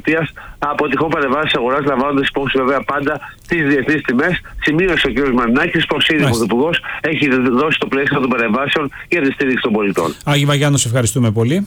εποπτείας από τυχόν παρεμβάσεις αγοράς, λαμβάνοντας υπόψη βέβαια πάντα τις διεθνείς τιμές. Σημείωσε ο κ. Μαρινάκης πως ήδη ο Πρωθυπουργός έχει δώσει το πλαίσιο των παρεμβάσεων για τη στήριξη των πολιτών. Άγη Βαγιάννου, σε ευχαριστούμε πολύ.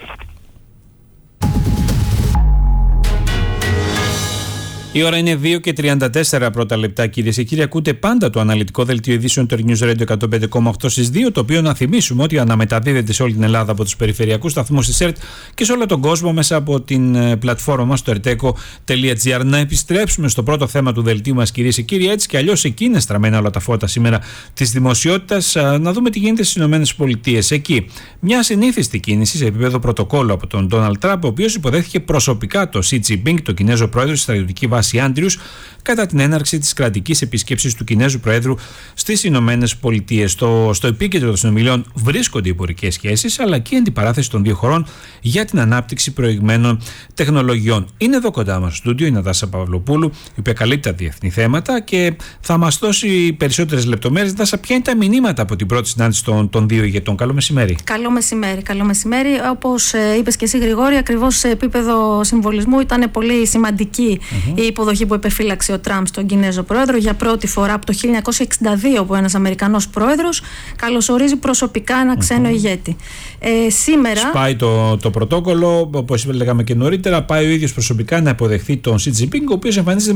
Η ώρα είναι 2:34 πρώτα λεπτά, κυρίες και κύριοι. Ακούτε πάντα το αναλυτικό δελτίο ειδήσεων του News Radio 105,8 στις 2, το οποίο να θυμίσουμε ότι αναμεταδίδεται σε όλη την Ελλάδα από τους περιφερειακούς σταθμούς της ΕΡΤ και σε όλο τον κόσμο μέσα από την πλατφόρμα μας, το erteco.gr. Να επιστρέψουμε στο πρώτο θέμα του δελτίου μας, κυρίες και κύριοι. Έτσι κι αλλιώς εκεί είναι στραμμένα όλα τα φώτα σήμερα της δημοσιότητας. Να δούμε τι γίνεται στις ΗΠΑ. Εκεί μια συνήθιστη κίνηση σε επίπεδο πρωτοκόλλου από τον Ντόναλντ Τραμπ, ο οποίος υποδέχθηκε προσωπικά το Xi Jinping, τον Κινέζο πρόεδρο, στη στρατιωτική βάση Άντριους, κατά την έναρξη της κρατικής επίσκεψης του Κινέζου Προέδρου στις Ηνωμένες Πολιτείες. Στο επίκεντρο των συνομιλιών βρίσκονται οι υπουργικές σχέσεις, αλλά και η αντιπαράθεση των δύο χωρών για την ανάπτυξη προηγμένων τεχνολογιών. Είναι εδώ κοντά μας στο στούντιο η Νατάσα Παυλοπούλου, η οποία καλύπτει τα διεθνή θέματα και θα μας δώσει περισσότερες λεπτομέρειες. Νατάσα, ποια είναι τα μηνύματα από την πρώτη συνάντηση των δύο ηγετών? Καλό μεσημέρι. Καλό μεσημέρι. Όπως είπες και εσύ, Γρηγόρη, ακριβώς σε επίπεδο συμβολισμού ήταν πολύ σημαντική η υποδοχή που επεφύλαξε ο Τραμπ στον Κινέζο πρόεδρο. Για πρώτη φορά από το 1962 που ένας Αμερικανός πρόεδρος καλωσορίζει προσωπικά ένα ξένο ηγέτη. Σήμερα σπάει το πρωτόκολλο, όπως λέγαμε και νωρίτερα, πάει ο ίδιος προσωπικά να υποδεχθεί τον Xi Jinping, ο οποίος εμφανίζεται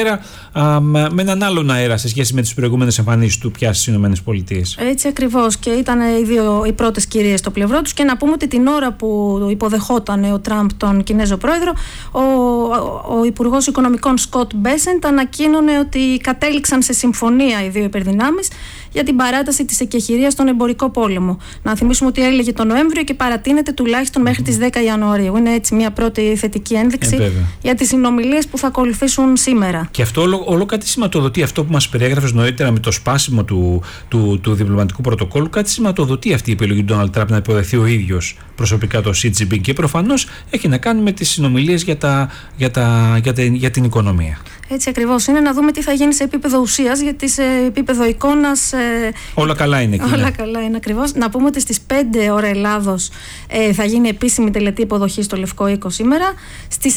με έναν άλλον αέρα σε σχέση με τις προηγούμενες εμφανίσεις του πια στις Ηνωμένες Πολιτείες. Έτσι ακριβώς, και ήταν οι πρώτες κυρίες στο πλευρό τους. Και να πούμε ότι την ώρα που υποδεχόταν ο Τραμπ τον Κινέζο πρόεδρο, ο Υπουργός Οικονομικών Σκοτ Μπέσεντ ανακοίνωνε ότι κατέληξαν σε συμφωνία οι δύο υπερδυνάμεις για την παράταση της εκεχηρίας στον εμπορικό πόλεμο. Να θυμίσουμε ότι έλεγε τον Νοέμβριο και παρατείνεται τουλάχιστον μέχρι τις 10 Ιανουαρίου. Είναι έτσι μια πρώτη θετική ένδειξη για τις συνομιλίες που θα ακολουθήσουν σήμερα. Και αυτό όλο κάτι σηματοδοτεί αυτό που μας περιέγραφες νωρίτερα με το σπάσιμο του διπλωματικού πρωτοκόλλου. Κάτι σηματοδοτεί αυτή η επιλογή του Ντόναλντ Τραμπ να υποδεχθεί ο ίδιος προσωπικά το Xi Jinping, και προφανώς έχει να κάνει με τις συνομιλίες για την οικονομία. Έτσι ακριβώς είναι. Να δούμε τι θα γίνει σε επίπεδο ουσίας, γιατί σε επίπεδο εικόνας όλα καλά είναι εκεί. Όλα καλά είναι ακριβώς. Να πούμε ότι στις 5 ώρα Ελλάδος θα γίνει επίσημη τελετή υποδοχή στο Λευκό Οίκο σήμερα. Στις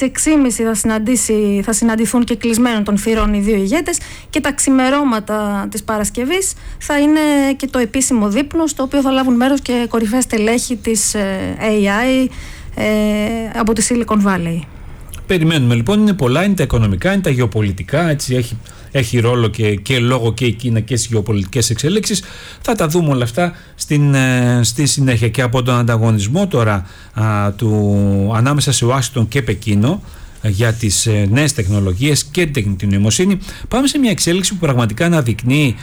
6.30 θα συναντηθούν και κλεισμένων των θυρών οι δύο ηγέτες, και τα ξημερώματα της Παρασκευής θα είναι και το επίσημο δείπνο, στο οποίο θα λάβουν μέρος και κορυφαία στελέχη της AI από τη Silicon Valley. Περιμένουμε λοιπόν, είναι πολλά, είναι τα οικονομικά, είναι τα γεωπολιτικά, έτσι έχει ρόλο και λόγο και η Κίνα και στις γεωπολιτικές εξέλιξεις. Θα τα δούμε όλα αυτά στη συνέχεια. Και από τον ανταγωνισμό τώρα ανάμεσα σε Ουάσιγκτον και Πεκίνο για τις νέες τεχνολογίες και την τεχνητή νοημοσύνη, πάμε σε μια εξέλιξη που πραγματικά αναδεικνύει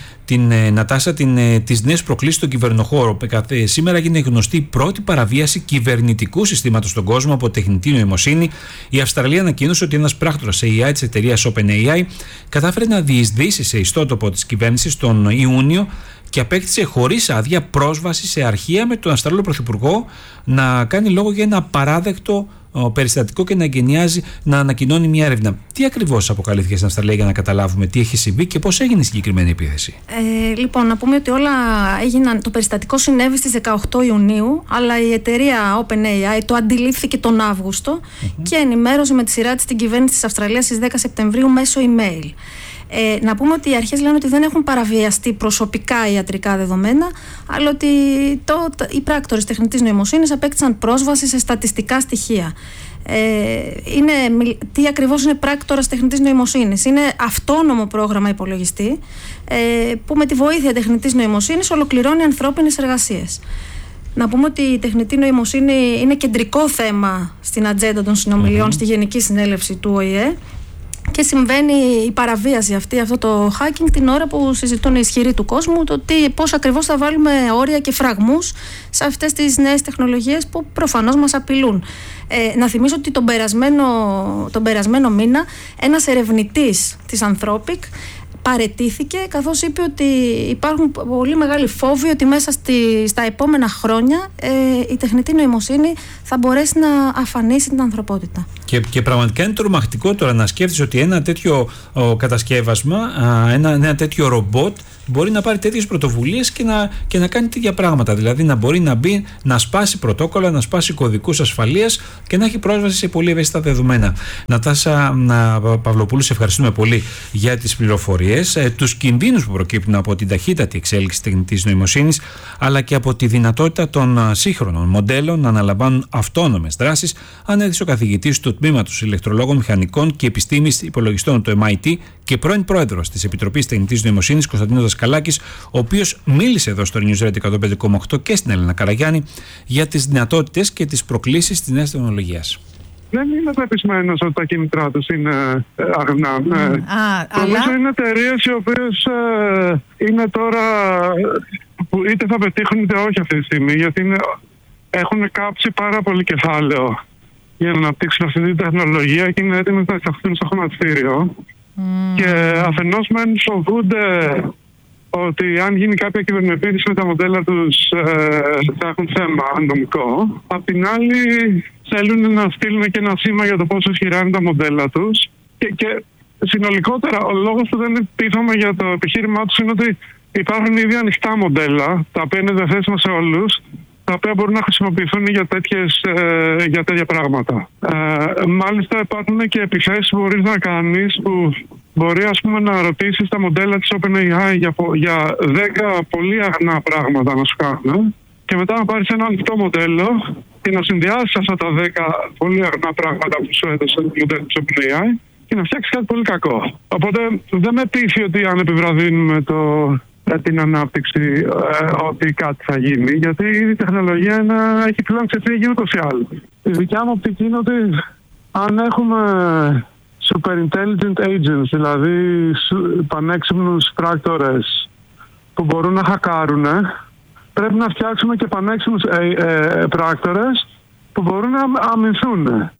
τις νέες προκλήσεις στον κυβερνοχώρο. Σήμερα έγινε γνωστή η πρώτη παραβίαση κυβερνητικού συστήματος στον κόσμο από τεχνητή νοημοσύνη. Η Αυστραλία ανακοίνωσε ότι ένας πράκτορας AI της εταιρείας OpenAI κατάφερε να διεισδύσει σε ιστότοπο της κυβέρνησης τον Ιούνιο και απέκτησε χωρίς άδεια πρόσβαση σε αρχεία, με τον Αυστραλό Πρωθυπουργό να κάνει λόγο για ένα απαράδεκτο περιστατικό και να ανακοινώνει μια έρευνα. Τι ακριβώς αποκαλύφθηκε στην Αυστραλία, για να καταλάβουμε τι έχει συμβεί και πώς έγινε η συγκεκριμένη επίθεση? Λοιπόν, να πούμε ότι όλα έγιναν. Το περιστατικό συνέβη στις 18 Ιουνίου, αλλά η εταιρεία OpenAI το αντιλήφθηκε τον Αύγουστο και ενημέρωσε με τη σειρά της την κυβέρνηση της Αυστραλίας στις 10 Σεπτεμβρίου μέσω email. Να πούμε ότι οι αρχές λένε ότι δεν έχουν παραβιαστεί προσωπικά ιατρικά δεδομένα, αλλά ότι οι πράκτορες τεχνητής νοημοσύνης απέκτησαν πρόσβαση σε στατιστικά στοιχεία. Τι ακριβώς είναι πράκτορας τεχνητής νοημοσύνης? Είναι αυτόνομο πρόγραμμα υπολογιστή που με τη βοήθεια τεχνητής νοημοσύνης ολοκληρώνει ανθρώπινες εργασίες. Να πούμε ότι η τεχνητή νοημοσύνη είναι κεντρικό θέμα στην ατζέντα των συνομιλιών στη Γενική Συνέλευση του ΟΗΕ. Και συμβαίνει η παραβίαση αυτό το hacking την ώρα που συζητούν οι ισχυροί του κόσμου πώς ακριβώς θα βάλουμε όρια και φραγμούς σε αυτές τις νέες τεχνολογίες που προφανώς μας απειλούν. Να θυμίσω ότι τον περασμένο μήνα ένας ερευνητής της Anthropic παραιτήθηκε, καθώς είπε ότι υπάρχουν πολύ μεγάλοι φόβοι ότι μέσα στα επόμενα χρόνια η τεχνητή νοημοσύνη θα μπορέσει να αφανίσει την ανθρωπότητα. Και πραγματικά είναι τρομακτικό τώρα να σκέφτεσαι ότι ένα τέτοιο κατασκεύασμα, ένα τέτοιο ρομπότ, μπορεί να πάρει τέτοιες πρωτοβουλίες και να κάνει τέτοια πράγματα. Δηλαδή να μπορεί να μπει, να σπάσει πρωτόκολλα, να σπάσει κωδικούς ασφαλείας και να έχει πρόσβαση σε πολύ ευαίσθητα δεδομένα. Νατάσα Παυλοπούλου, σε ευχαριστούμε πολύ για τις πληροφορίες, τους κινδύνους που προκύπτουν από την ταχύτατη εξέλιξη τεχνητής νοημοσύνης, αλλά και από τη δυνατότητα των σύγχρονων μοντέλων να αναλαμβάνουν αυτόνομες δράσεις, ανέδειξε ο καθηγητής του Τμήματος Ηλεκτρολόγων Μηχανικών και Επιστήμης Υπολογιστών του MIT και πρώην πρόεδρος της Επιτροπής Τεχνητής Νοημοσύνης, Κωνσταντίνος Δασκαλάκης, ο οποίος μίλησε εδώ στο News Radio 105,8 και στην Έλενα Καραγιάννη για τις δυνατότητες και τις προκλήσεις της νέας τεχνολογίας. Δεν είμαι πεπισμένος ότι τα κίνητρά τους είναι αγνά. Νομίζω είναι εταιρείες οι οποίες είναι τώρα που είτε θα πετύχουν είτε όχι αυτή τη στιγμή, γιατί έχουν κάψει πάρα πολύ κεφάλαιο για να αναπτύξουν αυτή τη τεχνολογία και είναι έτοιμες να εισαχθούν στο χρηματιστήριο. Και αφενός μεν φοβούνται ότι αν γίνει κάποια κυβερνοεπίθεση με τα μοντέλα τους θα έχουν θέμα νομικό. Απ' την άλλη θέλουν να στείλουν και ένα σήμα για το πόσο ισχυρά είναι τα μοντέλα τους. Και συνολικότερα ο λόγος που δεν πείθαμε για το επιχείρημά τους είναι ότι υπάρχουν ήδη ανοιχτά μοντέλα, τα οποία είναι διαθέσιμα σε όλους, τα οποία μπορούν να χρησιμοποιηθούν για τέτοια πράγματα. Μάλιστα υπάρχουν και επιθέσεις που μπορείς να κάνεις που μπορεί να ρωτήσεις τα μοντέλα της OpenAI για 10 πολύ αγνά πράγματα να σου κάνουν και μετά να πάρεις ένα ανοιχτό μοντέλο και να συνδυάσεις αυτά τα 10 πολύ αγνά πράγματα που σου έδωσε το μοντέλο της OpenAI και να φτιάξεις κάτι πολύ κακό. Οπότε δεν με πείθει ότι αν επιβραδύνουμε την ανάπτυξη ότι κάτι θα γίνει, γιατί η τεχνολογία έχει πλέον ξεφύγει ούτως ή άλλως. Η δικιά μου οπτική είναι ότι αν έχουμε super intelligent agents, δηλαδή πανέξυπνους πράκτορες που μπορούν να χακάρουν, πρέπει να φτιάξουμε και πανέξυπνους πράκτορες που μπορούν να αμυνθούν.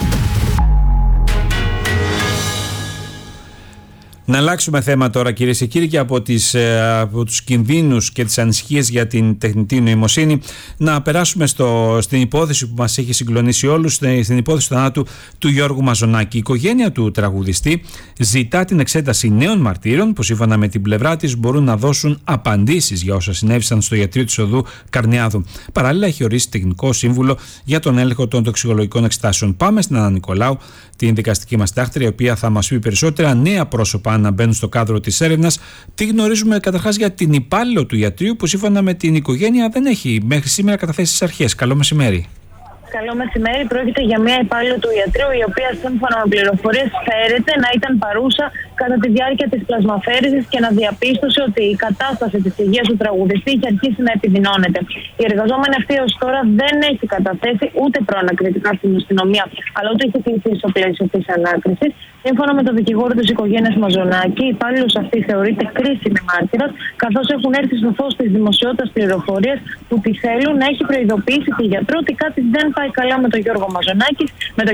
Να αλλάξουμε θέμα τώρα, κυρίες και κύριοι, και από τους κινδύνους και τις ανησυχίες για την τεχνητή νοημοσύνη να περάσουμε στην υπόθεση που μας έχει συγκλονίσει όλους, στην υπόθεση του θανάτου του Γιώργου Μαζονάκη. Η οικογένεια του τραγουδιστή ζητά την εξέταση νέων μαρτύρων που σύμφωνα με την πλευρά της μπορούν να δώσουν απαντήσεις για όσα συνέβησαν στο ιατρείο της οδού Καρνιάδου. Παράλληλα, έχει ορίσει τεχνικό σύμβουλο για τον έλεγχο των τοξικολογικών εξετάσεων. Πάμε στην Άννα Νικολάου, την δικαστική μας τάχτρια, η οποία θα μας πει περισσότερα. Νέα πρόσωπα να μπαίνουν στο κάδρο της έρευνας. Τι γνωρίζουμε καταρχάς για την υπάλληλο του ιατρείου που σύμφωνα με την οικογένεια δεν έχει μέχρι σήμερα καταθέσει στις αρχές. Καλό μεσημέρι. Καλό μεσημέρι. Πρόκειται για μια υπάλληλο του ιατρείου, η οποία σύμφωνα με πληροφορίες φέρεται να ήταν παρούσα κατά τη διάρκεια της πλασμαφέρησης και να διαπίστωσε ότι η κατάσταση της υγείας του τραγουδιστή είχε αρχίσει να επιδεινώνεται. Η εργαζόμενη αυτή ως τώρα δεν έχει καταθέσει ούτε προανακριτικά στην αστυνομία, αλλά ούτε έχει κληθεί στο πλαίσιο της ανάκρισης. Σύμφωνα με τον δικηγόρο της οικογένειας Μαζονάκη, η υπάλληλος αυτή θεωρείται κρίσιμη μάρτυρας, καθώς έχουν έρθει στο φως της δημοσιότητας πληροφορίες που τη θέλουν να έχει προειδοποιήσει τη γιατρό ότι κάτι δεν πάει καλά με τον Γιώργο Μαζονάκη,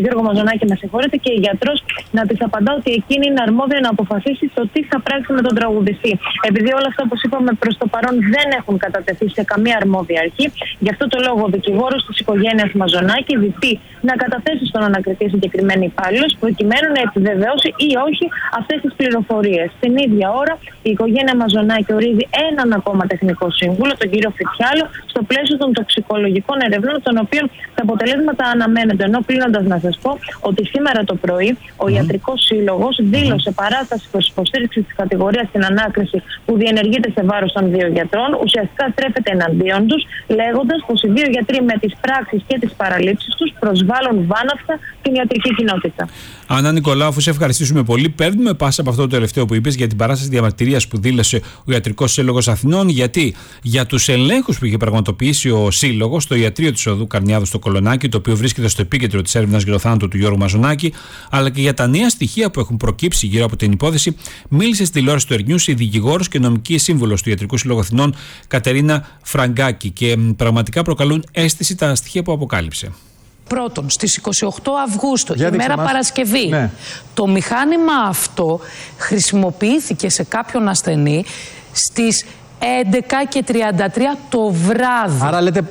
και η γιατρός να της απαντά ότι εκείνη είναι αρμόδια να αποφασίσει το τι θα πράξει με τον τραγουδιστή. Επειδή όλα αυτά, όπως είπαμε, προς το παρόν δεν έχουν κατατεθεί σε καμία αρμόδια αρχή, γι' αυτό το λόγο ο δικηγόρος της οικογένειας Μαζονάκη ζητεί να καταθέσει στον ανακριτή συγκεκριμένη υπάλληλος, προκειμένου να επιβεβαιώσει ή όχι αυτές τις πληροφορίες. Την ίδια ώρα, η οικογένεια Μαζονάκη ορίζει έναν ακόμα τεχνικό σύμβουλο, τον κύριο Φιτσιάλο, στο πλαίσιο των τοξικολογικών ερευνών, των οποίων τα αποτελέσματα αναμένονται. Ενώ κλείνοντας, να σας πω ότι σήμερα το πρωί ο Ιατρικός Σύλλογος δήλωσε παράσταση προς υποστήριξη της κατηγορίας στην ανάκριση που διενεργείται σε βάρος των δύο γιατρών. Ουσιαστικά στρέφεται εναντίον τους, λέγοντας πως οι δύο γιατροί με τις πράξεις και τις παραλήψεις τους προσβάλλουν βάναυστα την ιατρική κοινότητα. Άννα Νικολάου, αφού σε ευχαριστήσουμε πολύ, παίρνουμε πάσα από αυτό το τελευταίο που είπες για την παράσταση διαμαρτυρίας που δήλωσε ο Ιατρικός Σύλλογος Αθηνών. Γιατί για τους ελέγχους που είχε πραγματοποιήσει ο Σύλλογος στο ιατρείο της οδού Καρνιάδου στο Κολονάκι, το οποίο βρίσκεται στο επίκεντρο της έρευνας για το θάνατο του Γιώργου Μαζονάκη, αλλά και για τα νέα στοιχεία που έχουν προκύψει γύρω από την υπόθεση, μίλησε στη τηλεόραση του Ερνιούς η δικηγόρος και νομική σύμβουλος του Ιατρικού Συλλόγου Αθηνών, Κατερίνα Φραγκάκη. Και πραγματικά προκαλούν αίσθηση τα στοιχεία που αποκάλυψε. Πρώτον, στις 28 Αυγούστου, ημέρα Παρασκευή, το μηχάνημα αυτό χρησιμοποιήθηκε σε κάποιον ασθενή στις 11:33 το βράδυ. Άρα λέτε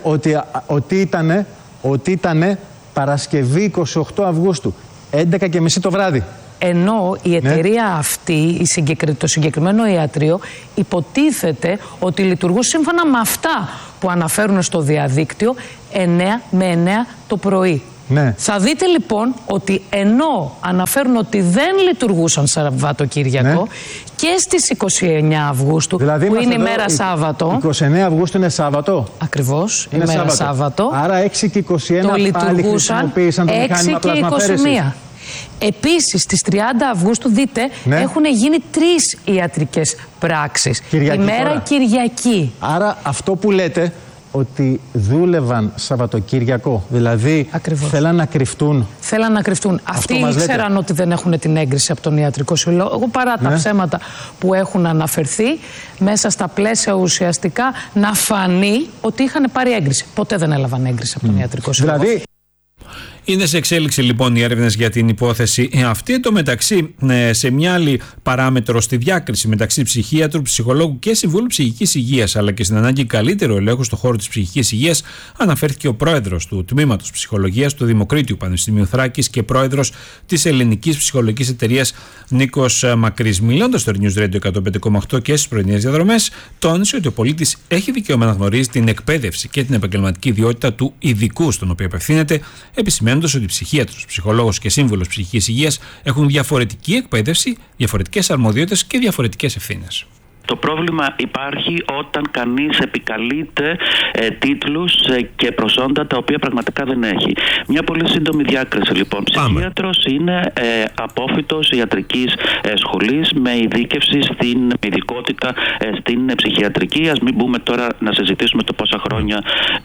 ότι ήτανε Παρασκευή 28 Αυγούστου, 11:30 το βράδυ. Ενώ η εταιρεία αυτή, το συγκεκριμένο ιατρείο, υποτίθεται ότι λειτουργούν σύμφωνα με αυτά που αναφέρουν στο διαδίκτυο 9 με 9 το πρωί. Ναι. Θα δείτε λοιπόν ότι ενώ αναφέρουν ότι δεν λειτουργούσαν Σαββατοκύριακο, και στις 29 Αυγούστου, δηλαδή, που είναι η μέρα Σάββατο. 29 Αυγούστου είναι Σάββατο. Ακριβώς, η μέρα Σάββατο. Άρα 6 και 21 πάλι χρησιμοποίησαν το μηχάνημα πλασμαφέρεσης. Επίσης, στις 30 Αυγούστου, δείτε, έχουν γίνει 3 ιατρικές πράξεις. Κυριακή, η μέρα τώρα. Κυριακή. Άρα αυτό που λέτε, ότι δούλευαν Σαββατοκύριακο, δηλαδή θέλαν να κρυφτούν. Θέλαν να κρυφτούν. Αυτοί ήξεραν ότι δεν έχουν την έγκριση από τον Ιατρικό Σύλλογο, παρά τα ψέματα που έχουν αναφερθεί, μέσα στα πλαίσια ουσιαστικά να φανεί ότι είχαν πάρει έγκριση. Ποτέ δεν έλαβαν έγκριση από τον Ιατρικό Σύλλογο. Δηλαδή... Είναι σε εξέλιξη λοιπόν οι έρευνες για την υπόθεση αυτή. Εν τω μεταξύ, σε μια άλλη παράμετρο, στη διάκριση μεταξύ ψυχίατρου, ψυχολόγου και συμβούλου ψυχικής υγείας, αλλά και στην ανάγκη καλύτερου ελέγχου στον χώρο της ψυχικής υγείας, αναφέρθηκε ο πρόεδρος του Τμήματος Ψυχολογίας του Δημοκρίτιου Πανεπιστημίου Θράκης και πρόεδρος της Ελληνικής Ψυχολογικής Εταιρείας, Νίκος Μακρύς. Μιλώντας στο News Radio 105,8 και στις πρωινές διαδρομές, τόνισε ότι ο πολίτης έχει δικαίωμα να γνωρίζει την εκπαίδευση και την επαγγελματική ιδιότητα του ειδικού στον οποίο απευθύνεται, επισημαίνοντας ότι ψυχίατρος, ψυχολόγος και σύμβουλος ψυχικής υγείας έχουν διαφορετική εκπαίδευση, διαφορετικές αρμοδιότητες και διαφορετικές ευθύνες. Το πρόβλημα υπάρχει όταν κανείς επικαλείται τίτλους και προσόντα τα οποία πραγματικά δεν έχει. Μια πολύ σύντομη διάκριση λοιπόν. Ψυχίατρος είναι απόφοιτος ιατρικής σχολής με ειδίκευση στην ειδικότητα στην ψυχιατρική. Ας μην μπούμε τώρα να συζητήσουμε το πόσα χρόνια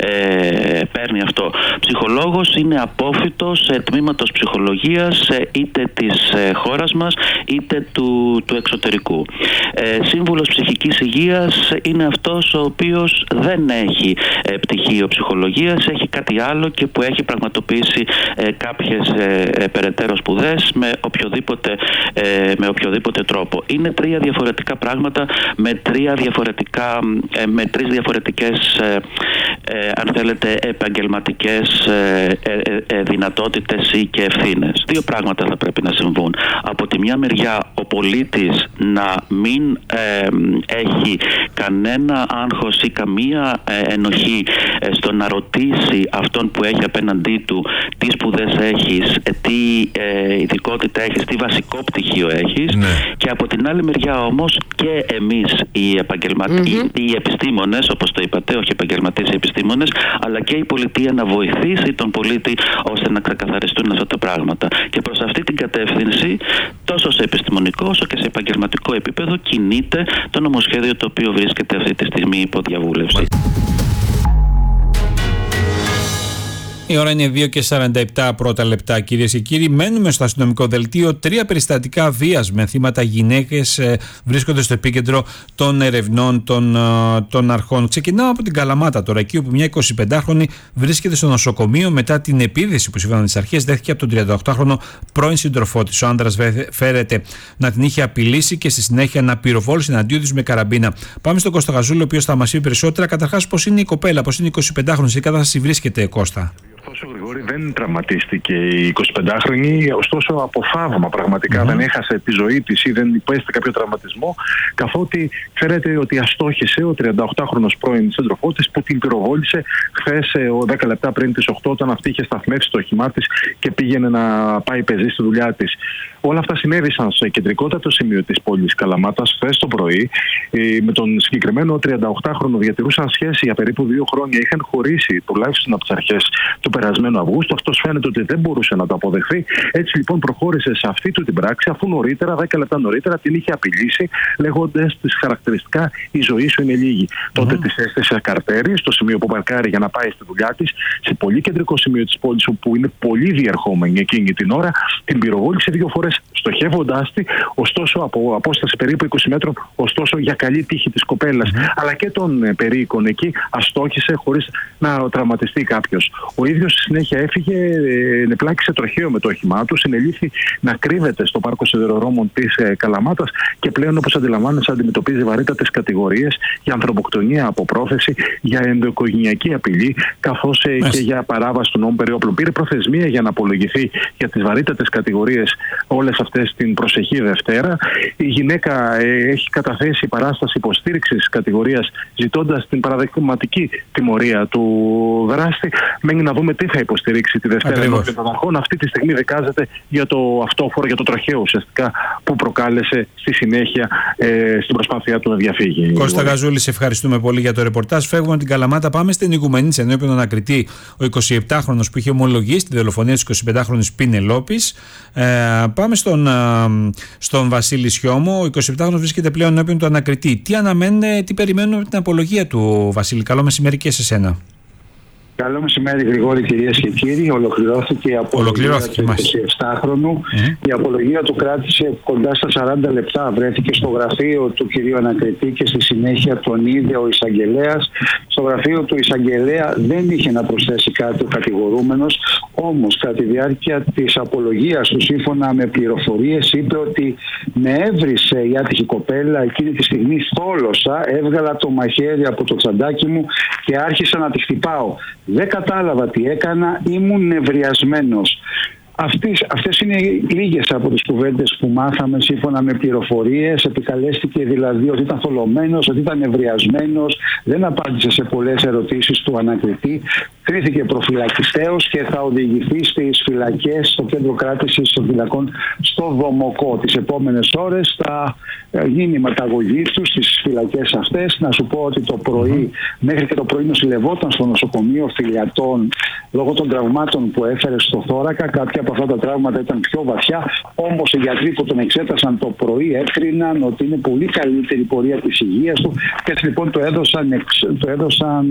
παίρνει αυτό. Ψυχολόγος είναι απόφοιτος τμήματος ψυχολογίας είτε της χώρας μας είτε του εξωτερικού. Σύμβουλος ψυχικής υγείας είναι αυτός ο οποίος δεν έχει πτυχίο ψυχολογίας, έχει κάτι άλλο και που έχει πραγματοποιήσει κάποιες περαιτέρω σπουδές με οποιοδήποτε τρόπο. Είναι 3 διαφορετικά πράγματα με 3 διαφορετικές αν θέλετε επαγγελματικές δυνατότητες ή και ευθύνες. 2 πράγματα θα πρέπει να συμβούν. Από τη μια μεριά ο πολίτης να μην έχει κανένα άγχος ή καμία ενοχή στο να ρωτήσει αυτόν που έχει απέναντί του τι σπουδές έχεις, τι ειδικότητα έχεις, τι βασικό πτυχίο έχεις, και από την άλλη μεριά όμως και εμείς οι επιστήμονες, όπως το είπατε, όχι επαγγελματίες οι επιστήμονες, αλλά και η πολιτεία να βοηθήσει τον πολίτη ώστε να ξεκαθαριστούν αυτά τα πράγματα. Και προς αυτή την κατεύθυνση, τόσο σε επιστημονικό όσο και σε επαγγελματικό επίπεδο, κινείται το νομοσχέδιο το οποίο βρίσκεται αυτή τη στιγμή υπό διαβούλευση. Η ώρα είναι 2 και 47 πρώτα λεπτά, κυρίες και κύριοι. Μένουμε στο αστυνομικό δελτίο. 3 περιστατικά βίας με θύματα γυναίκες βρίσκονται στο επίκεντρο των ερευνών των αρχών. Ξεκινάω από την Καλαμάτα τώρα, εκεί όπου μια 25χρονη βρίσκεται στο νοσοκομείο μετά την επίθεση που σύμφωνα με τις αρχές δέχθηκε από τον 38χρονο πρώην σύντροφό της. Ο άντρας φέρεται να την είχε απειλήσει και στη συνέχεια να πυροβόλησε εναντίον της με καραμπίνα. Πάμε στον Κώστα Γαζούλη, ο οποίος θα μας πει περισσότερα. Καταρχάς, πώς είναι η κοπέλα, πώς είναι η 25χρονη, σε κατάσταση βρίσκεται, Κώστα? Όσο Γρηγόρη, δεν τραυματίστηκε η 25χρονη, ωστόσο από θαύμα πραγματικά δεν έχασε τη ζωή της ή δεν υπέστη κάποιο τραυματισμό, καθότι ξέρετε ότι αστόχησε ο 38χρονος πρώην σύντροφός της που την πυροβόλησε χθες 10 λεπτά πριν τις 8, όταν αυτή είχε σταθμεύσει το όχημά της και πήγαινε να πάει πεζή στη δουλειά της. Όλα αυτά συνέβησαν σε κεντρικότατο σημείο της πόλης Καλαμάτας χθες το πρωί. Με τον συγκεκριμένο 38χρονο διατηρούσαν σχέση για περίπου 2 χρόνια. Είχαν χωρίσει τουλάχιστον από τις αρχές του περασμένου Αυγούστου. Αυτός φαίνεται ότι δεν μπορούσε να το αποδεχθεί. Έτσι λοιπόν προχώρησε σε αυτή του την πράξη, αφού νωρίτερα, 10 λεπτά νωρίτερα, την είχε απειλήσει, λέγοντας τις χαρακτηριστικά: η ζωή σου είναι λίγη. Τότε της έστεσε καρτέρι στο σημείο που παρκάρει για να πάει στη δουλειά της, σε πολύ κεντρικό σημείο της πόλης, όπου είναι πολύ διερχόμενη εκείνη την ώρα. Την πυροβόλησε 2 φορές, στοχεύοντάς τη, ωστόσο από απόσταση περίπου 20 μέτρων, ωστόσο για καλή τύχη της κοπέλας, αλλά και των περίοικων εκεί, αστόχησε χωρίς να τραυματιστεί κάποιος. Ο ίδιος στη συνέχεια έφυγε, πλάκησε τροχαίο με το όχημά του, συνελήφθη να κρύβεται στο πάρκο σιδηροδρόμων της Καλαμάτας και πλέον, όπως αντιλαμβάνεσαι, αντιμετωπίζει βαρύτατες κατηγορίες για ανθρωποκτονία από πρόθεση, για ενδοοικογενειακή απειλή, καθώς και για παράβαση του νόμου περί όπλων. Πήρε προθεσμία για να απολογηθεί για τις βαρύτατες κατηγορίες, όλες αυτές αυτές την προσεχή Δευτέρα. Η γυναίκα έχει καταθέσει παράσταση υποστήριξης κατηγορίας, ζητώντας την παραδειγματική τιμωρία του δράστη. Μένει να δούμε τι θα υποστηρίξει τη Δευτέρα ενώπιον των αρχών. Αυτή τη στιγμή δικάζεται για το αυτόφορο, για το τροχαίο ουσιαστικά που προκάλεσε στη συνέχεια στην προσπάθειά του να διαφύγει. Κώστα Γαζούλη, σε ευχαριστούμε πολύ για το ρεπορτάζ. Φεύγουμε από την Καλαμάτα, πάμε στην Οικουμενίτσα, ενώπιον ανακριτή ο 27χρονος που είχε ομολογήσει τη δολοφονία της 25χρονης Πινελόπης. Πάμε στον Βασίλη Σιώμο. Ο 27χρονος βρίσκεται πλέον ενώπιον του ανακριτή. Τι αναμένουν, τι περιμένουν από την απολογία του, Βασίλη? Καλό μεσημέρι και σε σένα. Καλό μεσημέρι, Γρηγόρη, κυρίες και κύριοι. Ολοκληρώθηκε η απολογία του 27χρονου. Η απολογία του κράτησε κοντά στα 40 λεπτά. Βρέθηκε στο γραφείο του κυρίου ανακριτή και στη συνέχεια τον είδε ο εισαγγελέας. Στο γραφείο του εισαγγελέα δεν είχε να προσθέσει κάτι ο κατηγορούμενος. Όμως, κατά τη διάρκεια της απολογίας του, σύμφωνα με πληροφορίες, είπε ότι με έβρισε η άτυχη κοπέλα. Εκείνη τη στιγμή θόλωσα, έβγαλα το μαχαίρι από το τσαντάκι μου και άρχισα να τη χτυπάω. Δεν κατάλαβα τι έκανα, ήμουν νευριασμένος. Αυτές είναι λίγες από τις κουβέντες που μάθαμε σύμφωνα με πληροφορίες. Επικαλέστηκε δηλαδή ότι ήταν θολωμένος, ότι ήταν νευριασμένος, δεν απάντησε σε πολλές ερωτήσεις του ανακριτή. Κρίθηκε προφυλακιστέως και θα οδηγηθεί στις φυλακές, στο κέντρο κράτησης των φυλακών στο Δομοκό. Τις επόμενες ώρες θα γίνει η ματαγωγή του στις φυλακές αυτές. Να σου πω ότι το πρωί, μέχρι και το πρωί νοσηλευόταν στο νοσοκομείο Φιλιατών λόγω των τραυμάτων που έφερε στο θώρακα. Κάποια από αυτά τα τραύματα ήταν πιο βαθιά, όμως οι γιατροί που τον εξέτασαν το πρωί έκριναν ότι είναι πολύ καλύτερη η πορεία της υγείας του και έτσι λοιπόν το έδωσαν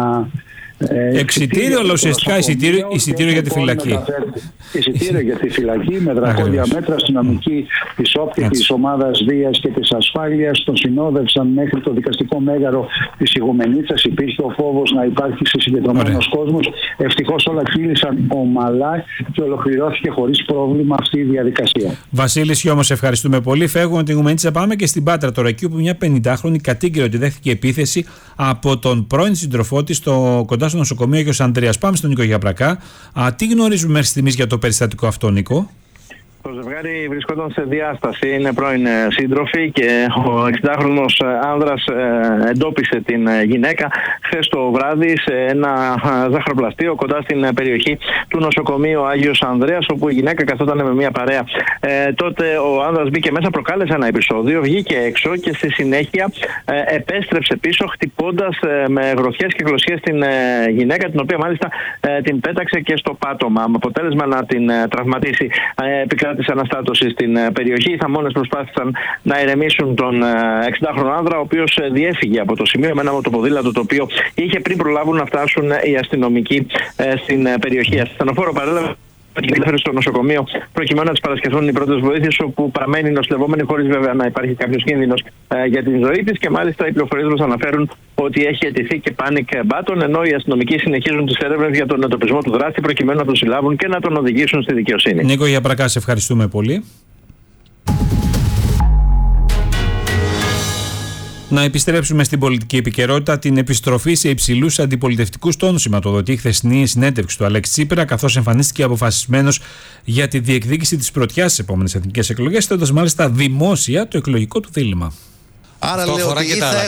εξιτήριο, αλλά ουσιαστικά εισιτήριο για τη φυλακή. Εισιτήριο για τη φυλακή με δρακόντια μέτρα. Αστυνομικοί της ΟΠΤΗ, της Ομάδας Βίας και της Ασφάλειας τον συνόδευσαν μέχρι το δικαστικό μέγαρο της Οικουμενίτσας. Υπήρχε ο φόβος να υπάρχει συγκεντρωμένος κόσμος. Ευτυχώς όλα κύλησαν ομαλά και ολοκληρώθηκε χωρίς πρόβλημα αυτή η διαδικασία. Βασίλη Σιώμο, ευχαριστούμε πολύ. Φεύγουμε από την Οικουμενίτσα, πάμε και στην Πάτρα τώρα, εκεί όπου μια 50χρονη κατήγγειλε ότι δέχθηκε επίθεση από τον πρώην σύντροφό της κοντά στο νοσοκομείο Άγιος Ανδρέας. Πάμε στον Νίκο Γιαπρακά. Τι γνωρίζουμε μέχρι στιγμής για το περιστατικό αυτό, Νίκο? Το ζευγάρι βρισκόταν σε διάσταση, είναι πρώην σύντροφοι και ο 60χρονος άνδρας εντόπισε την γυναίκα χθες το βράδυ σε ένα ζαχαροπλαστείο κοντά στην περιοχή του νοσοκομείου Άγιος Ανδρέας, όπου η γυναίκα καθόταν με μια παρέα. Τότε ο άνδρας μπήκε μέσα, προκάλεσε ένα επεισόδιο, βγήκε έξω και στη συνέχεια επέστρεψε πίσω χτυπώντας με γροθιές και γλωσσίες την γυναίκα, την οποία μάλιστα την πέταξε και στο πάτωμα, με αποτέλεσμα να την τραυματίσει. Της αναστάτωση στην περιοχή. Οι θαμώνες προσπάθησαν να ηρεμήσουν τον 60χρονο άνδρα, ο οποίος διέφυγε από το σημείο με ένα μοτοποδήλατο το οποίο είχε πριν προλάβουν να φτάσουν οι αστυνομικοί στην περιοχή. Ασθενοφόρο παρέλαβε και έφερε στο νοσοκομείο προκειμένου να της παρασχεθούν οι πρώτες βοήθειες, όπου παραμένει νοσηλευόμενη χωρίς βέβαια να υπάρχει κάποιος κίνδυνος για την ζωή της, και μάλιστα οι πληροφορίες μας αναφέρουν ότι έχει αιτηθεί και panic button, ενώ οι αστυνομικοί συνεχίζουν τις έρευνες για τον εντοπισμό του δράστη προκειμένου να τον συλλάβουν και να τον οδηγήσουν στη δικαιοσύνη. Νίκο Γιαπρακά, σε ευχαριστούμε πολύ. Να επιστρέψουμε στην πολιτική επικαιρότητα. Την επιστροφή σε υψηλούς αντιπολιτευτικούς τόνους σηματοδοτεί η χθεσινή συνέντευξη του Αλέξη Τσίπρα, καθώς εμφανίστηκε αποφασισμένος για τη διεκδίκηση της πρωτιάς στις επόμενες εθνικές εκλογές, θέτοντας μάλιστα δημόσια το εκλογικό του δίλημμα. Άρα λέω ότι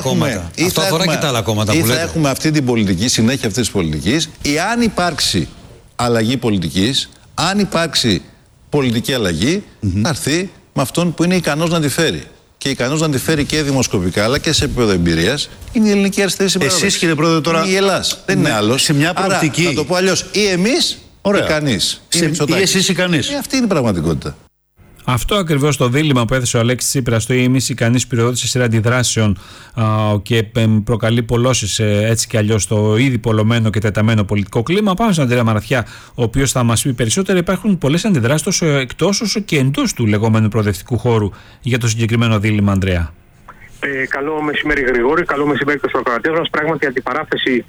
ή θα έχουμε αυτή την πολιτική, συνέχεια αυτής της πολιτικής, ή αν υπάρξει αλλαγή πολιτικής, αν υπάρξει πολιτική αλλαγή, θα έρθει με αυτόν που είναι ικανός να τη φέρει. Και ικανός να τη φέρει και δημοσκοπικά αλλά και σε επίπεδο εμπειρίας είναι η ελληνική αριστερή συμπαράσταση. Εσείς, κύριε Πρόεδρε, τώρα. Είναι η Ελλάς. Δεν είναι άλλος. Σε μια προοπτική. Άρα, να το πω αλλιώς, ή εμείς ή κανείς. Ή εσείς ή κανείς. Αυτή είναι η πραγματικότητα. Αυτό ακριβώς το δίλημμα που έθεσε ο Αλέξης Τσίπρας στο ΙΜΗ, κανείς πυροδότησε σειρά αντιδράσεων και προκαλεί πολλώσεις έτσι κι αλλιώς το ήδη πολλωμένο και τεταμένο πολιτικό κλίμα. Πάμε στον Αντρέα Μαραθιά, ο οποίος θα μας πει περισσότερα. Υπάρχουν πολλές αντιδράσεις τόσο εκτός όσο και εντός του λεγόμενου προοδευτικού χώρου για το συγκεκριμένο δίλημμα, Ανδρέα. Καλό μεσημέρι, Γρηγόρη. Καλό μεσημέρι και στους ακροατές μας. Πράγματι, η αντιπαράθεση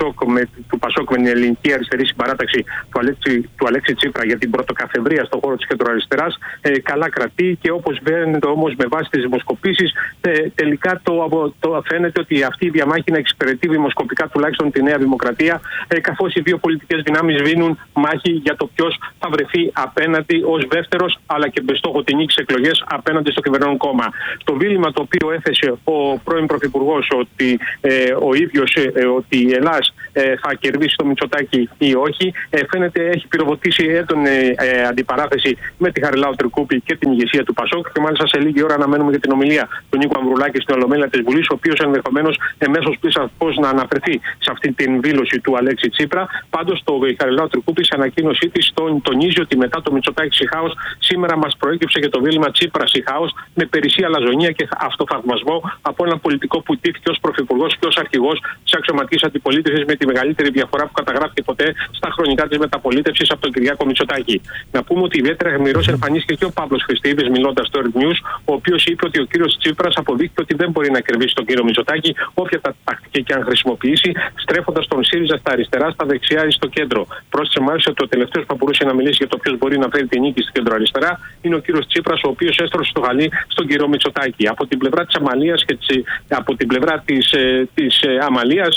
του ΠΑΣΟΚ με την ελληνική αριστερή συμπαράταξη του Αλέξη Τσίπρα για την πρωτοκαθεδρία στον χώρο της κεντροαριστεράς καλά κρατεί, και όπως φαίνεται όμως με βάση τις δημοσκοπήσεις, τελικά φαίνεται ότι αυτή η διαμάχη να εξυπηρετεί δημοσκοπικά τουλάχιστον τη Νέα Δημοκρατία, καθώς οι δύο πολιτικές δυνάμεις βίνουν μάχη για το ποιος θα βρεθεί απέναντι ως δεύτερος, αλλά και με στόχο την νίκη στις εκλογές απέναντι στο κυβερνών κόμμα. Το δίλημμα το οποίο έθεσε ο πρώην Πρωθυπουργός ότι ο ίδιος ότι η Ελλάς θα κερδίσει το Μητσοτάκη ή όχι, φαίνεται έχει πυροδοτήσει έντονη αντιπαράθεση με τη Χαριλάου Τρικούπη και την ηγεσία του ΠΑΣΟΚ, και μάλιστα σε λίγη ώρα αναμένουμε για την ομιλία του Νίκου Αμβρουλάκη στην Ολομέλεια της Βουλής, ο οποίος ενδεχομένως εμέσως πώς να αναφερθεί σε αυτή την δήλωση του Αλέξη Τσίπρα. Πάντως η Χαριλάου Τρικούπη σε ανακοίνωσή της τονίζει ότι μετά το Μητσοτάκη Σιχάος σήμερα μας προέκυψε και το δίλημμα Τσίπρα Σιχάος, με περισσία αλαζονία και αυτοθαυμασμό από έναν πολιτικό που τύχηκε ως πρωθυπουργός και ως αρχηγός της αξιωματικής αντιπολίτευσης, με τη μεγαλύτερη διαφορά που καταγράφηκε ποτέ στα χρονικά της μεταπολίτευσης από τον Κυριάκο Μητσοτάκη. Να πούμε ότι ιδιαίτερα γεμυρός εμφανίστηκε και ο Παύλος Χριστίδης μιλώντας στο Earth News, ο οποίος είπε ότι ο κύριος Τσίπρας αποδείχθηκε ότι δεν μπορεί να κερδίσει τον κύριο Μητσοτάκη, όποια τακτική και αν χρησιμοποιήσει, στρέφοντας τον ΣΥΡΙΖΑ στα αριστερά, στα δεξιά ή στο κέντρο. Πρόσθεσε μάλιστα ότι ο τελευταίος που θα μπορούσε να μιλήσει για το ποιος μπορεί να φέρει τη νίκη στην κεντροαριστερά είναι ο κύριος Τσίπρας, ο οποίος έστρωσε το χαλί στον κύριο Μητσοτάκη. Από την πλευρά της Αμαλίας και από την πλευρά της Αμαλίας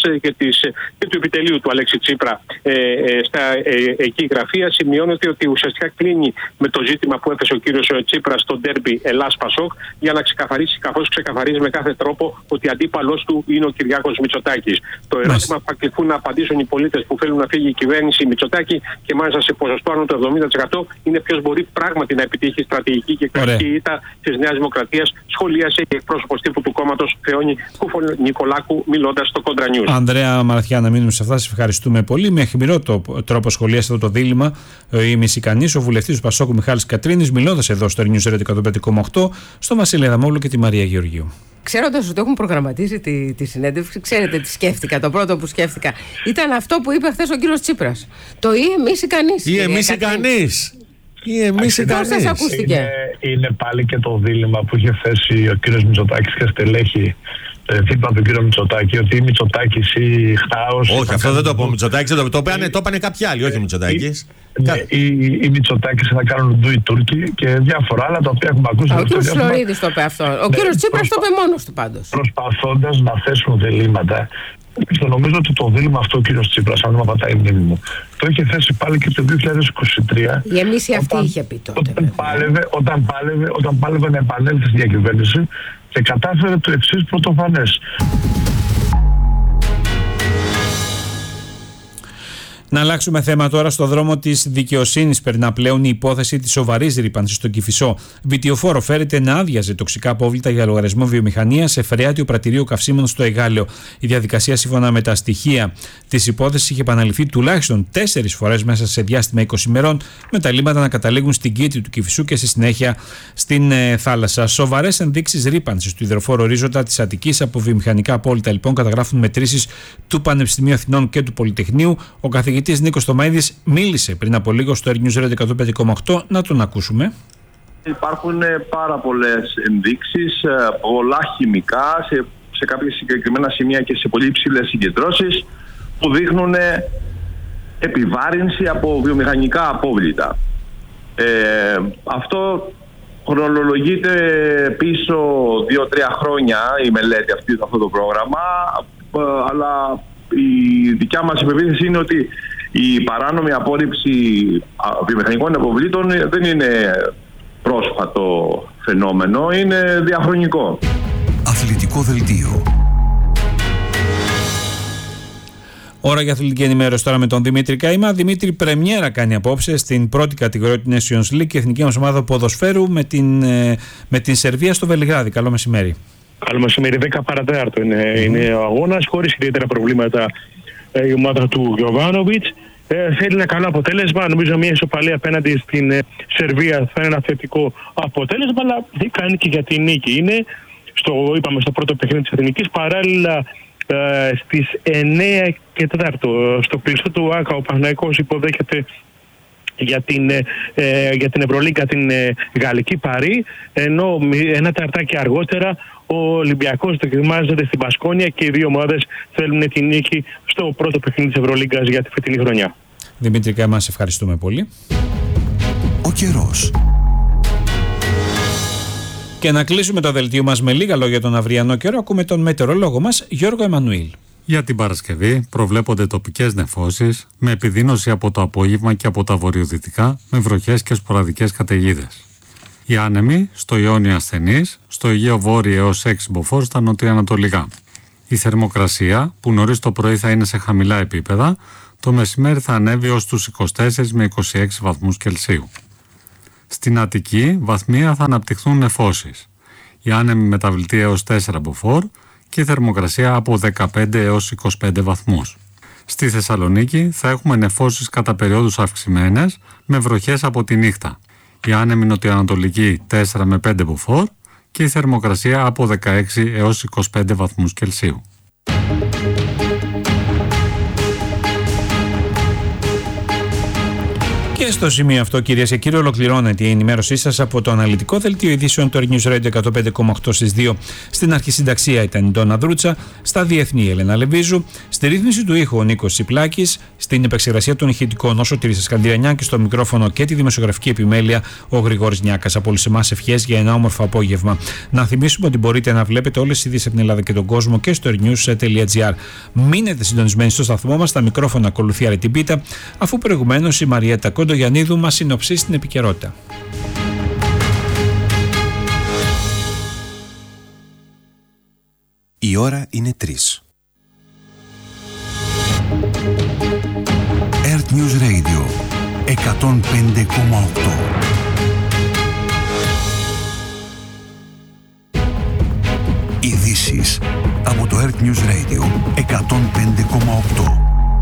και του επιτελείου του Αλέξη Τσίπρα στα εκεί γραφεία σημειώνεται ότι ουσιαστικά κλείνει με το ζήτημα που έθεσε ο κύριος Τσίπρας στο ντέρμπι Ελλάς-Πασόκ, για να ξεκαθαρίσει, καθώς ξεκαθαρίζει με κάθε τρόπο ότι αντίπαλος του είναι ο Κυριάκος Μητσοτάκης. Το ερώτημα που θα κληθούν να απαντήσουν οι πολίτες που θέλουν να φύγει η κυβέρνηση Μητσοτάκη, και μάλιστα σε ποσοστό άνω το 70%, είναι ποιος μπορεί πράγματι να επιτύχει στρατηγική και κρατική ήττα της Νέας Δημοκρατίας, σχολίασε η εκπρόσωπος τύπου του κόμματος Θεόνη Νικολάκου μιλώντας στο Κόντρα News. Ανδρέα Μαραθιά, να μείνουμε σε αυτά. Σας ευχαριστούμε πολύ. Με αιχμηρό τρόπο σχολίασε αυτό το δίλημμα η Μησικανής, ο βουλευτής του Πασόκου Μιχάλης Κατρίνης, μιλώντας εδώ στο News Radio 105,8 στο Βασίλη Αδαμόπουλο και τη Μαρία Γεωργίου. Ξέροντας ότι έχουν προγραμματίσει τη συνέντευξη, ξέρετε τι σκέφτηκα. Το πρώτο που σκέφτηκα ήταν αυτό που είπε χθες ο κύριος Τσίπρας. Το ή εμείς ή κανείς. Ή εμείς ή κανείς. Πώς σας ακούστηκε? Είναι πάλι και το δίλημμα που είχε θέσει ο κύριος Μητσοτάκης και στελέχη δίπλα από τον κύριο Μητσοτάκη, ότι η Μητσοτάκης ή Χάος. Όχι, αυτό δεν το πω Μητσοτάκης, το είπανε κάποιοι άλλοι, όχι Μητσοτάκης. Οι Μητσοτάκης θα κάνουν ντου οι Τούρκοι και διάφορα άλλα τα οποία έχουμε ακούσει. Ο κύριος Φλωρίδης το είπε αυτό. Ο κύριος Τσίπρας το είπε μόνος του πάντως. Προσπαθώντας να θέσουν διλήμματα. Νομίζω ότι το δίλημμα αυτό ο κύριος Τσίπρας, αν δεν πατάει η μνήμη μου, το είχε θέσει πάλι και το 2023. Η εμίση αυτή είχε πει τότε. Όταν πάλευε να επανέλθει στη διακυβέρνηση και κατάφερε το εξής πρωτοφανές. Να αλλάξουμε θέμα τώρα. Στο δρόμο της δικαιοσύνης περνά πλέον η υπόθεση της σοβαρής ρύπανσης στον Κηφισό. Βιτιοφόρο φέρεται να άδειαζε τοξικά απόβλητα για λογαριασμό βιομηχανίας σε φρεάτιο πρατηρίου καυσίμων στο Εγάλεο. Η διαδικασία, σύμφωνα με τα στοιχεία της υπόθεσης, είχε επαναληφθεί τουλάχιστον 4 φορές μέσα σε διάστημα 20 ημερών, με τα λίμματα να καταλήγουν στην κήτη του Κηφισού και στη συνέχεια στην θάλασσα. Σοβαρές ενδείξεις ρύπανσης του υδροφόρου ορίζοντα της Αττικής από βιομηχανικά απόβλητα, λοιπόν, καταγράφουν μετρήσεις του Πανεπιστημίου Αθηνών και του Πολυτεχνείου. Ο καθηγητής Νίκος Τωμαίδης μίλησε πριν από λίγο στο News Radio 105,8. Να τον ακούσουμε. Υπάρχουν πάρα πολλές ενδείξεις, πολλά χημικά σε κάποια συγκεκριμένα σημεία και σε πολύ υψηλές συγκεντρώσεις που δείχνουν επιβάρυνση από βιομηχανικά απόβλητα. Αυτό χρονολογείται πίσω 2-3 χρόνια η μελέτη αυτό το πρόγραμμα, αλλά η δικιά μας υπεποίθηση είναι ότι η παράνομη απόρριψη βιομηχανικών αποβλήτων δεν είναι πρόσφατο φαινόμενο, είναι διαχρονικό. Αθλητικό δελτίο. Ώρα για αθλητική ενημέρωση τώρα με τον Δημήτρη Καημά. Δημήτρη, πρεμιέρα κάνει απόψε στην πρώτη κατηγορία του Nations League και η εθνική μας ομάδα ποδοσφαίρου με την Σερβία στο Βελιγράδι. Καλό μεσημέρι. Καλό μεσημέρι, 10 παρατέταρτο είναι ο αγώνας, χωρίς ιδιαίτερα προβλήματα η ομάδα του Γιοβάνοβιτς. Θέλει ένα καλό αποτέλεσμα. Νομίζω μια ισοπαλία απέναντι στην Σερβία θα είναι ένα θετικό αποτέλεσμα, αλλά δεν κάνει και για την νίκη. Είναι είπαμε στο πρώτο παιχνίδι της Εθνικής, παράλληλα στις 9 και 4 στο κλειστό του ΆΚΑ ο Παναθηναϊκός υποδέχεται για την Ευρωλίγκα την γαλλική Παρί, ενώ ένα ταρτάκι αργότερα ο Ολυμπιακός δοκιμάζεται στην Μπασκόνια και οι δύο ομάδες θέλουν την νίκη στο πρώτο παιχνίδι της Ευρωλίγκας για τη φετινή χρονιά. Δημήτρη Καμά, σε ευχαριστούμε πολύ. Ο καιρός. Και να κλείσουμε το δελτίο μας με λίγα λόγια για τον αυριανό καιρό. Ακούμε τον μετεωρολόγο μας Γιώργο Εμμανουήλ. Για την Παρασκευή προβλέπονται τοπικές νεφώσεις με επιδείνωση από το απόγευμα και από τα βορειοδυτικά με βροχές και σποραδικές καταιγίδες. Οι άνεμοι στο Ιόνιο ασθενείς, στο Αιγαίο Βόρειο έως 6 μποφόρ στα νοτιοανατολικά. Η θερμοκρασία που νωρίς το πρωί θα είναι σε χαμηλά επίπεδα, το μεσημέρι θα ανέβει ως τους 24 με 26 βαθμούς Κελσίου. Στην Αττική βαθμία θα αναπτυχθούν νεφώσεις. Οι άνεμοι μεταβλητοί έως 4 μποφόρ και η θερμοκρασία από 15 έως 25 βαθμούς. Στη Θεσσαλονίκη θα έχουμε νεφώσεις κατά περιόδους αυξημένες με βροχές από τη νύχτα. Η άνεμη νοτιοανατολική 4 με 5 μποφόρ και η θερμοκρασία από 16 έως 25 βαθμούς Κελσίου. Και στο σημείο αυτό, κυρίες και κύριοι, ολοκληρώνεται η ενημέρωσή σας από το αναλυτικό δελτίο ειδήσεων του News Radio 105,8 στις 2. Στην αρχισυνταξία ήταν η Ντόνα Δρούτσα, στα διεθνή Έλενα Λεβίζου, στη ρύθμιση του ήχου ο Νίκος Σιπλάκης, στην επεξεργασία των ηχητικών ο Σωτήρης Σκανδιανιάκης, στο μικρόφωνο και τη δημοσιογραφική επιμέλεια ο Γρηγόρης Νιάκας. Από όλους εμάς ευχές για ένα όμορφο απόγευμα. Να θυμίσουμε ότι μπορείτε να βλέπετε όλες τις ειδήσεις από την Ελλάδα και τον κόσμο και στο news.gr. Μείνετε συντονισμένοι στο σταθμό μας, στα μικρόφωνα ακολουθεί Αρετή Πίτα, αφού προηγουμένως η Μαριέτα Κοντογιαννίδου μας συνοψίσει την επικαιρότητα. Η ώρα είναι 3. Earth News Radio 105,8. Ειδήσεις από το Earth News Radio 105,8.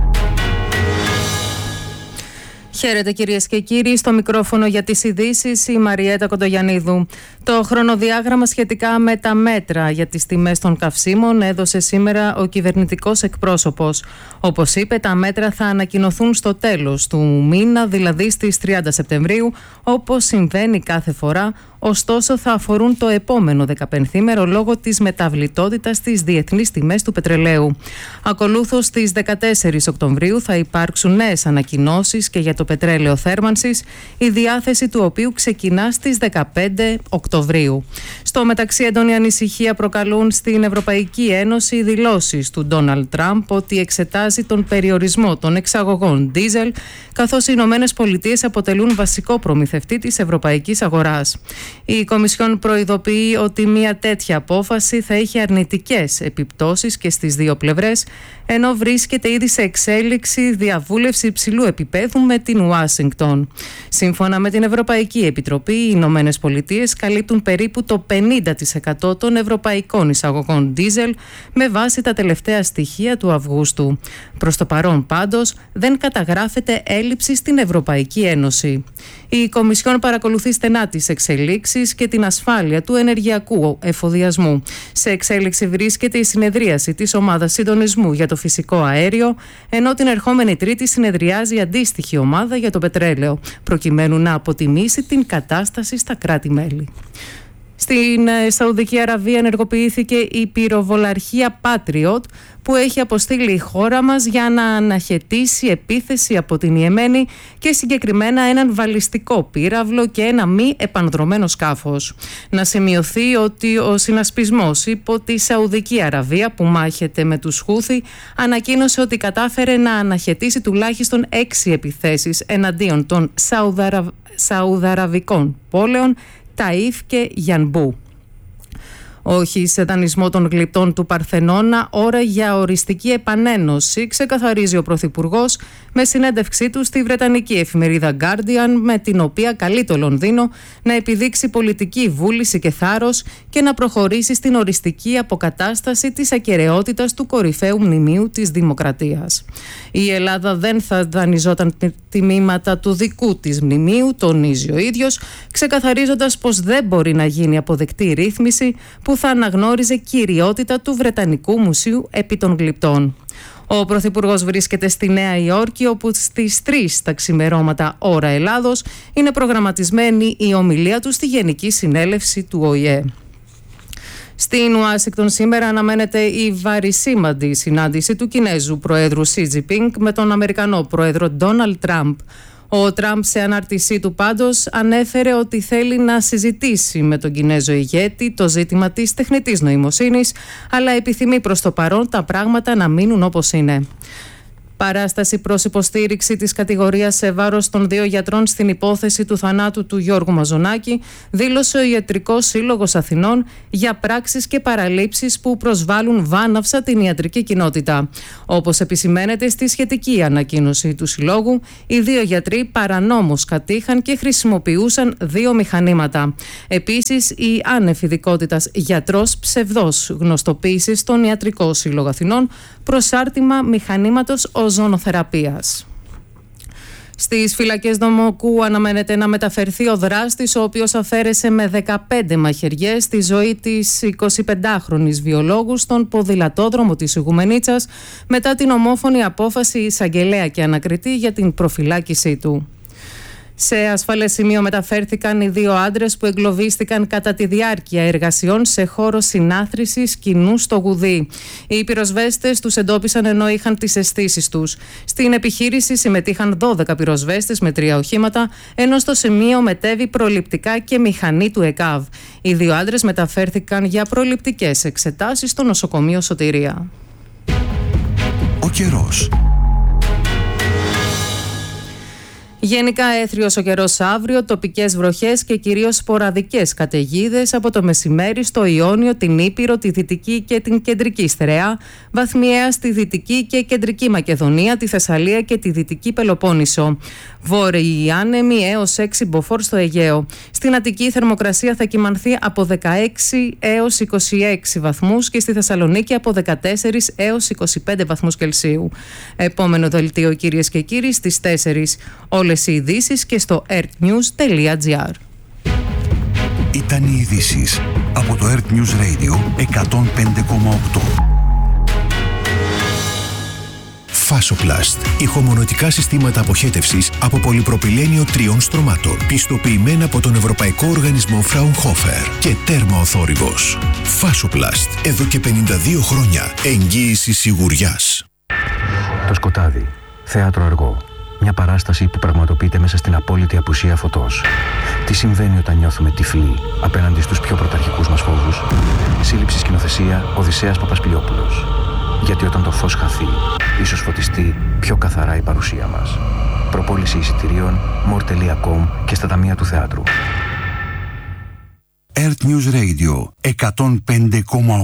Χαίρετε κυρίες και κύριοι, στο μικρόφωνο για τις ειδήσεις η Μαριέτα Κοντογιαννίδου. Το χρονοδιάγραμμα σχετικά με τα μέτρα για τις τιμές των καυσίμων έδωσε σήμερα ο κυβερνητικός εκπρόσωπος. Όπως είπε, τα μέτρα θα ανακοινωθούν στο τέλος του μήνα, δηλαδή στις 30 Σεπτεμβρίου, όπως συμβαίνει κάθε φορά, ωστόσο θα αφορούν το επόμενο 15ήμερο λόγω της μεταβλητότητας στις διεθνείς τιμές του πετρελαίου. Ακολούθως στις 14 Οκτωβρίου θα υπάρξουν νέες ανακοινώσεις και για το πετρέλαιο θέρμανσης, η διάθεση του οποίου ξεκινά στις 15 Οκτωβρίου. Στο μεταξύ, έντονη ανησυχία προκαλούν στην Ευρωπαϊκή Ένωση οι δηλώσεις του Ντόναλντ Τραμπ ότι εξετάζει τον περιορισμό των εξαγωγών ντίζελ, καθώς οι Ηνωμένες Πολιτείες αποτελούν βασικό προμηθευτή της ευρωπαϊκής αγοράς. Η Κομισιόν προειδοποιεί ότι μια τέτοια απόφαση θα έχει αρνητικές επιπτώσεις και στις δύο πλευρές, ενώ βρίσκεται ήδη σε εξέλιξη διαβούλευση υψηλού επίπεδου με την Ουάσιγκτον. Σύμφωνα με την Ευρωπαϊκή Επιτροπή, οι Ηνωμένες Πολιτείες καλύπτουν περίπου το 50% των ευρωπαϊκών εισαγωγών ντίζελ με βάση τα τελευταία στοιχεία του Αυγούστου. Προς το παρόν πάντως δεν καταγράφεται έλλειψη στην Ευρωπαϊκή Ένωση. Η Κομισιόν παρακολουθεί στενά τις εξελίξεις και την ασφάλεια του ενεργειακού εφοδιασμού. Σε εξέλιξη βρίσκεται η συνεδρίαση της Ομάδας Συντονισμού για το Φυσικό Αέριο, ενώ την ερχόμενη Τρίτη συνεδριάζει αντίστοιχη ομάδα για το πετρέλαιο, προκειμένου να αποτιμήσει την κατάσταση στα κράτη-μέλη. Στην Σαουδική Αραβία ενεργοποιήθηκε η πυροβολαρχία Patriot που έχει αποστείλει η χώρα μας για να αναχαιτήσει επίθεση από την Ιεμένη και συγκεκριμένα έναν βαλιστικό πύραυλο και ένα μη επανδρωμένο σκάφος. Να σημειωθεί ότι ο συνασπισμός υπό τη Σαουδική Αραβία που μάχεται με τους Χούθι ανακοίνωσε ότι κατάφερε να αναχαιτήσει τουλάχιστον 6 επιθέσεις εναντίον των Σαουδαραβικών πόλεων Ταΐφ και Γιανμπού. Όχι σε δανεισμό των γλυπτών του Παρθενώνα, ώρα για οριστική επανένωση, ξεκαθαρίζει ο Πρωθυπουργός με συνέντευξή του στη βρετανική εφημερίδα Guardian, με την οποία καλεί το Λονδίνο να επιδείξει πολιτική βούληση και θάρρος και να προχωρήσει στην οριστική αποκατάσταση της ακεραιότητας του κορυφαίου μνημείου της Δημοκρατίας. Η Ελλάδα δεν θα δανειζόταν τιμήματα του δικού της μνημείου, τονίζει ο ίδιος, ξεκαθαρίζοντας πως δεν μπορεί να γίνει αποδεκτή ρύθμιση που θα αναγνώριζε κυριότητα του Βρετανικού Μουσείου επί των γλυπτών. Ο Πρωθυπουργός βρίσκεται στη Νέα Υόρκη, όπου στις 3 τα ξημερώματα ώρα Ελλάδος είναι προγραμματισμένη η ομιλία του στη Γενική Συνέλευση του ΟΗΕ. Στην Ουάσιγκτον σήμερα αναμένεται η βαρισίμαντη συνάντηση του Κινέζου Προέδρου Σι Τζινπίνγκ με τον Αμερικανό Πρόεδρο Ντόναλντ Τραμπ. Ο Τραμπ σε ανάρτησή του πάντως ανέφερε ότι θέλει να συζητήσει με τον Κινέζο ηγέτη το ζήτημα της τεχνητής νοημοσύνης, αλλά επιθυμεί προς το παρόν τα πράγματα να μείνουν όπως είναι. Παράσταση προς υποστήριξη της κατηγορίας σε βάρος των 2 γιατρών στην υπόθεση του θανάτου του Γιώργου Μαζονάκη δήλωσε ο Ιατρικός Σύλλογος Αθηνών για πράξεις και παραλήψεις που προσβάλλουν βάναυσα την ιατρική κοινότητα. Όπως επισημαίνεται στη σχετική ανακοίνωση του Συλλόγου, οι 2 γιατροί παρανόμως κατήχαν και χρησιμοποιούσαν 2 μηχανήματα. Επίσης, η άνευ ειδικότητας γιατρός ψευδός γνωστοποίησε στον Ιατρικό Σύλλογο Αθηνών προσάρτημα μηχανήματος οζονοθεραπείας. Στις φυλακές Δομοκού αναμένεται να μεταφερθεί ο δράστης, ο οποίος αφαίρεσε με 15 μαχαιριές τη ζωή της 25χρονης βιολόγου στον ποδηλατόδρομο της Ιγουμενίτσας μετά την ομόφωνη απόφαση εισαγγελέα και ανακριτή για την προφυλάκησή του. Σε ασφαλές σημείο μεταφέρθηκαν οι 2 άντρες που εγκλωβίστηκαν κατά τη διάρκεια εργασιών σε χώρο συνάθρησης κοινού στο Γουδί. Οι πυροσβέστες τους εντόπισαν ενώ είχαν τις αισθήσεις τους. Στην επιχείρηση συμμετείχαν 12 πυροσβέστες με 3 οχήματα, ενώ στο σημείο μετέβη προληπτικά και μηχανή του ΕΚΑΒ. Οι 2 άντρες μεταφέρθηκαν για προληπτικές εξετάσεις στο νοσοκομείο Σωτηρία. Ο καιρός. Γενικά έθριος ο καιρός αύριο, τοπικές βροχές και κυρίως σποραδικές καταιγίδες από το μεσημέρι στο Ιόνιο, την Ήπειρο, τη Δυτική και την Κεντρική Στερεά, βαθμιαία στη Δυτική και Κεντρική Μακεδονία, τη Θεσσαλία και τη Δυτική Πελοπόννησο. Βόρειοι άνεμοι έως 6 μποφόρ στο Αιγαίο. Στην Αττική η θερμοκρασία θα κυμανθεί από 16 έως 26 βαθμούς και στη Θεσσαλονίκη από 14 έως 25 βαθμούς Κελσίου. Επόμενο δελτίο, κυρίες και κύριοι, στις 4. Όλες οι ειδήσεις και στο earthnews.gr. Ήταν οι ειδήσεις από το Earth News Radio 105,8. Φάσοπλαστ. Ηχομονωτικά συστήματα αποχέτευσης από πολυπροπυλένιο 3 στρωμάτων. Πιστοποιημένα από τον Ευρωπαϊκό Οργανισμό Fraunhofer και τέρμα ο θόρυβος. Φάσοπλαστ. Εδώ και 52 χρόνια. Εγγύηση σιγουριάς. Το σκοτάδι. Θέατρο αργό. Μια παράσταση που πραγματοποιείται μέσα στην απόλυτη απουσία φωτός. Τι συμβαίνει όταν νιώθουμε τυφλοί απέναντι στους πιο πρωταρχικούς μας φόβους? Σύλληψη σκηνοθεσία Οδυσσέας Παπασπιλιόπουλος. Γιατί όταν το φως χαθεί, ίσως φωτιστεί πιο καθαρά η παρουσία μας. Προπόληση εισιτηρίων more.com και στα ταμεία του θεάτρου. Earth News Radio 105,8.